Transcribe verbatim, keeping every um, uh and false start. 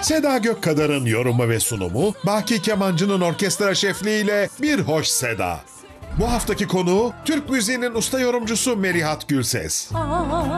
Seda Gökkadar'ın yorumu ve sunumu, Baki Kemancı'nın orkestra şefliğiyle Bir Hoş Seda. Bu haftaki konuğu Türk müziğinin usta yorumcusu Merihat Gülses.